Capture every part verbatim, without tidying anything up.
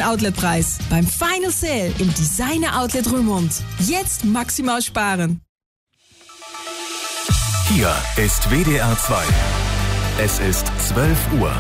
den Outletpreis beim Final Sale im Designer Outlet Römond. Jetzt maximal sparen. Hier ist W D R zwei. Es ist zwölf Uhr.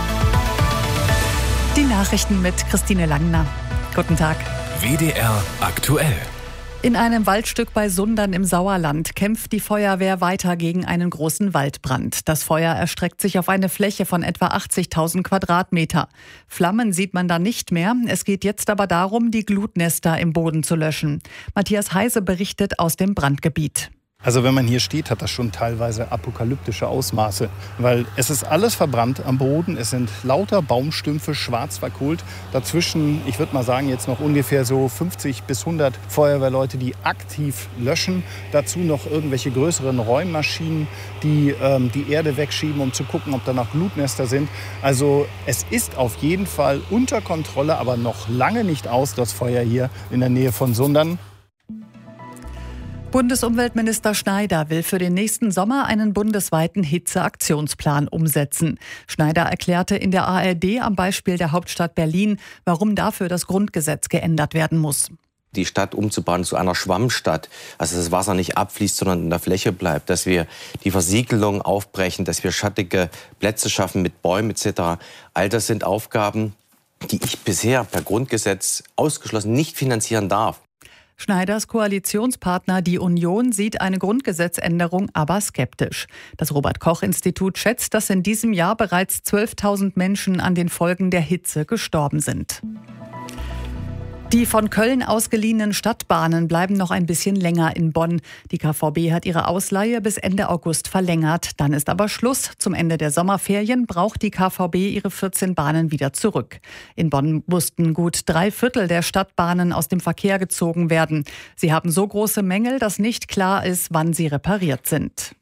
Die Nachrichten mit Christine Langner. Guten Tag. W D R aktuell. In einem Waldstück bei Sundern im Sauerland kämpft die Feuerwehr weiter gegen einen großen Waldbrand. Das Feuer erstreckt sich auf eine Fläche von etwa achtzigtausend Quadratmeter. Flammen sieht man da nicht mehr. Es geht jetzt aber darum, die Glutnester im Boden zu löschen. Matthias Heise berichtet aus dem Brandgebiet. Also wenn man hier steht, hat das schon teilweise apokalyptische Ausmaße, weil es ist alles verbrannt am Boden, es sind lauter Baumstümpfe schwarz verkohlt. Dazwischen, ich würde mal sagen, jetzt noch ungefähr so fünfzig bis hundert Feuerwehrleute, die aktiv löschen. Dazu noch irgendwelche größeren Räummaschinen, die ähm, die Erde wegschieben, um zu gucken, ob da noch Glutnester sind. Also es ist auf jeden Fall unter Kontrolle, aber noch lange nicht aus, das Feuer hier in der Nähe von Sundern. Bundesumweltminister Schneider will für den nächsten Sommer einen bundesweiten Hitzeaktionsplan umsetzen. Schneider erklärte in der A R D am Beispiel der Hauptstadt Berlin, warum dafür das Grundgesetz geändert werden muss. Die Stadt umzubauen zu einer Schwammstadt, also das Wasser nicht abfließt, sondern in der Fläche bleibt, dass wir die Versiegelung aufbrechen, dass wir schattige Plätze schaffen mit Bäumen et cetera. All das sind Aufgaben, die ich bisher per Grundgesetz ausgeschlossen nicht finanzieren darf. Schneiders Koalitionspartner Die Union sieht eine Grundgesetzänderung aber skeptisch. Das Robert-Koch-Institut schätzt, dass in diesem Jahr bereits zwölftausend Menschen an den Folgen der Hitze gestorben sind. Die von Köln ausgeliehenen Stadtbahnen bleiben noch ein bisschen länger in Bonn. Die K V B hat ihre Ausleihe bis Ende August verlängert. Dann ist aber Schluss. Zum Ende der Sommerferien braucht die K V B ihre vierzehn Bahnen wieder zurück. In Bonn mussten gut drei Viertel der Stadtbahnen aus dem Verkehr gezogen werden. Sie haben so große Mängel, dass nicht klar ist, wann sie repariert sind.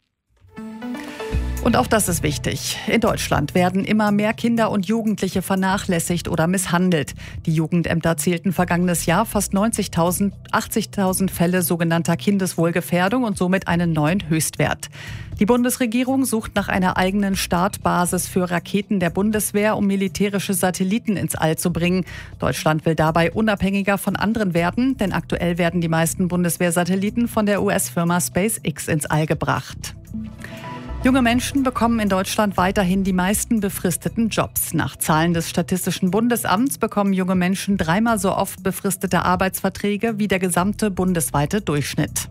Und auch das ist wichtig. In Deutschland werden immer mehr Kinder und Jugendliche vernachlässigt oder misshandelt. Die Jugendämter zählten vergangenes Jahr fast neunzigtausend, achtzigtausend Fälle sogenannter Kindeswohlgefährdung und somit einen neuen Höchstwert. Die Bundesregierung sucht nach einer eigenen Startbasis für Raketen der Bundeswehr, um militärische Satelliten ins All zu bringen. Deutschland will dabei unabhängiger von anderen werden, denn aktuell werden die meisten Bundeswehrsatelliten von der U S-Firma SpaceX ins All gebracht. Junge Menschen bekommen in Deutschland weiterhin die meisten befristeten Jobs. Nach Zahlen des Statistischen Bundesamts bekommen junge Menschen dreimal so oft befristete Arbeitsverträge wie der gesamte bundesweite Durchschnitt.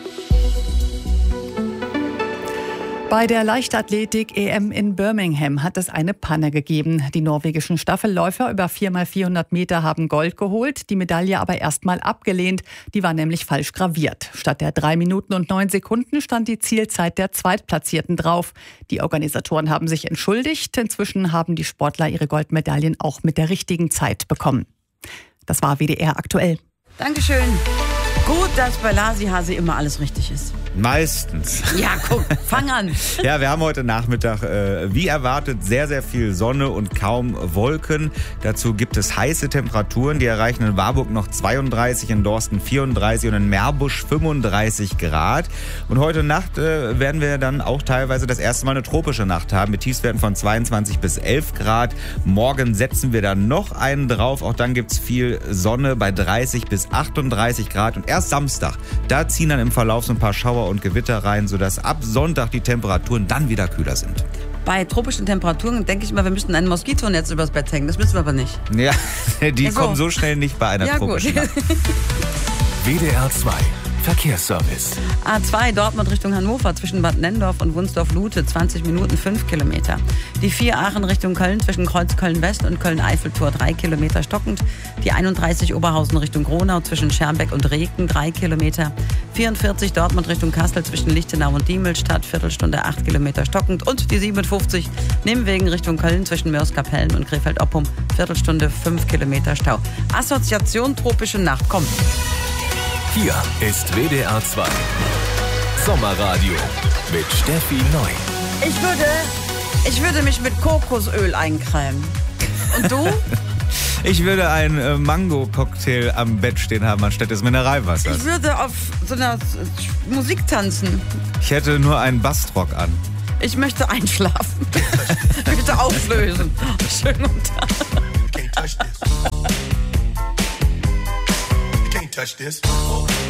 Bei der Leichtathletik-E M in Birmingham hat es eine Panne gegeben. Die norwegischen Staffelläufer über vier mal vierhundert Meter haben Gold geholt, die Medaille aber erstmal abgelehnt. Die war nämlich falsch graviert. Statt der drei Minuten und neun Sekunden stand die Zielzeit der Zweitplatzierten drauf. Die Organisatoren haben sich entschuldigt. Inzwischen haben die Sportler ihre Goldmedaillen auch mit der richtigen Zeit bekommen. Das war W D R aktuell. Dankeschön. Gut, dass bei Lasi Hase immer alles richtig ist. Meistens. Ja, guck, fang an. Ja, wir haben heute Nachmittag, äh, wie erwartet, sehr, sehr viel Sonne und kaum Wolken. Dazu gibt es heiße Temperaturen, die erreichen in Warburg noch zweiunddreißig, in Dorsten vierunddreißig und in Meerbusch fünfunddreißig Grad. Und heute Nacht äh, werden wir dann auch teilweise das erste Mal eine tropische Nacht haben, mit Tiefstwerten von zweiundzwanzig bis elf Grad. Morgen setzen wir dann noch einen drauf. Auch dann gibt es viel Sonne bei dreißig bis achtunddreißig Grad. Und erst Samstag, da ziehen dann im Verlauf so ein paar Schauer und Gewitter rein, sodass ab Sonntag die Temperaturen dann wieder kühler sind. Bei tropischen Temperaturen denke ich immer, wir müssten ein Moskitonetz übers Bett hängen. Das müssen wir aber nicht. Ja, die ja, so. kommen so schnell nicht bei einer ja, tropischen Nacht. W D R zwei Verkehrsservice. A zwei Dortmund Richtung Hannover zwischen Bad Nennendorf und Wunsdorf-Lute, zwanzig Minuten, fünf Kilometer. Die vier Aachen Richtung Köln zwischen Kreuz Köln-West und Köln-Eiffeltor, drei Kilometer stockend. Die einunddreißig Oberhausen Richtung Gronau zwischen Schermbeck und Reken, drei Kilometer. vierundvierzig Dortmund Richtung Kassel zwischen Lichtenau und Diemelstadt, Viertelstunde, acht Kilometer stockend. Und die siebenundfünfzig Nebenwegen Richtung Köln zwischen Mörs-Kapellen und Krefeld-Oppum, Viertelstunde, fünf Kilometer Stau. Assoziation tropische Nacht, kommt. Hier ist W D R zwei Sommerradio mit Steffi Neu. Ich würde, ich würde mich mit Kokosöl eincremen. Und du? Ich würde einen äh, Mango-Cocktail am Bett stehen haben, anstatt des Mineralwassers. Ich würde auf so einer Musik tanzen. Ich hätte nur einen Bastrock an. Ich möchte einschlafen. Ich möchte auflösen. Schönen guten Tag. touch this.